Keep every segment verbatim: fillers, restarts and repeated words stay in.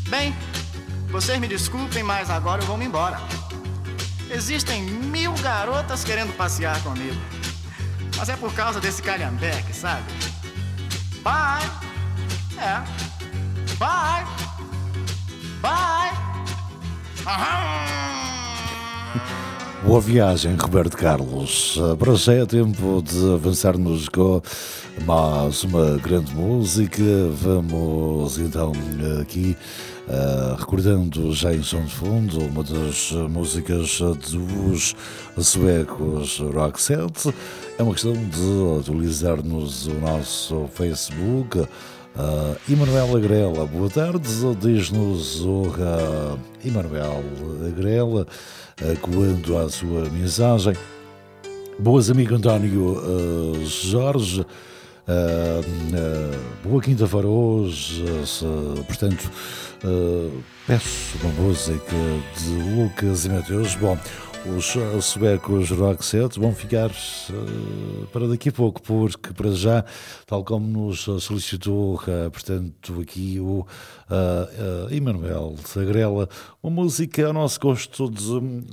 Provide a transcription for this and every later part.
Bem, vocês me desculpem, mas agora eu vou me embora. Existem mil garotas querendo passear comigo, mas é por causa desse calhambeque, sabe? Bye! É. Bye! Bye! Aham! Boa viagem, Roberto Carlos. Para já é tempo de avançarmos com mais uma grande música. Vamos então aqui uh, recordando já em som de fundo uma das músicas dos suecos Roxette. É uma questão de atualizar-nos o nosso Facebook. Uh, Emanuel Agrela, boa tarde, diz-nos o uh, Emanuel Agrela, uh, coando a sua mensagem. Boas, amigo António uh, Jorge, uh, uh, boa quinta-feira hoje, uh, portanto, uh, peço uma música de Lucas e Mateus. Bom, os suecos Roxette vão ficar uh, para daqui a pouco, porque para já, tal como nos solicitou, uh, portanto, aqui o uh, uh, Emanuel Agrela, uma música ao nosso gosto de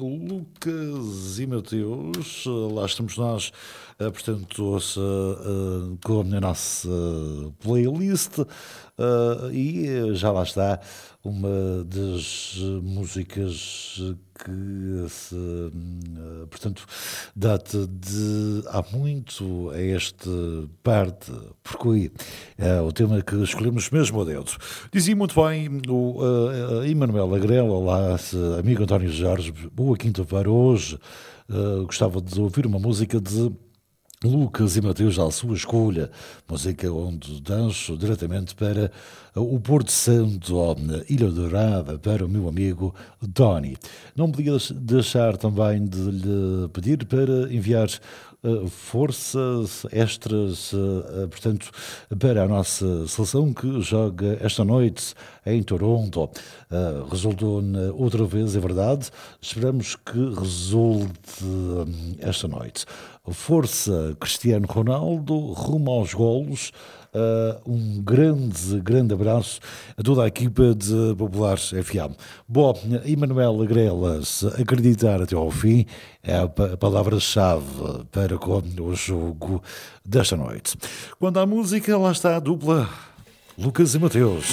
Lucas e Mateus. Uh, lá estamos nós, uh, portanto, uh, com a nossa playlist, uh, e já lá está uma das músicas que se, portanto, data de há muito a esta parte, porque é o tema que escolhemos mesmo a dedo. Dizia muito bem o uh, Emanuel Agrela, lá, amigo António Jorge, boa quinta-feira hoje, uh, gostava de ouvir uma música de Lucas e Mateus à sua escolha, música onde danço diretamente para o Porto Santo, na Ilha Dourada, para o meu amigo Tony. Não podia deixar também de lhe pedir para enviar uh, forças extras, uh, portanto, para a nossa seleção que joga esta noite em Toronto. Uh, resultou outra vez, é verdade, esperamos que resulte uh, esta noite. Força Cristiano Ronaldo, rumo aos golos. Uh, um grande, grande abraço a toda a equipa de Popular F M. Bom, Emanuel Agrela, se acreditar até ao fim, é a palavra-chave para o jogo desta noite. Quanto à música, lá está a dupla Lucas e Mateus.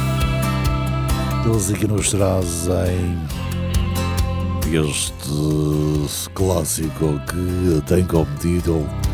Eles aqui nos trazem este clássico que tem como título